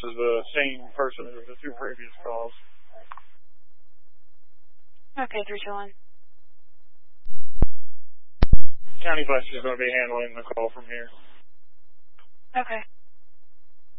is the same person as the two previous calls. Okay, 321. County Bus is going to be handling the call from here. Okay.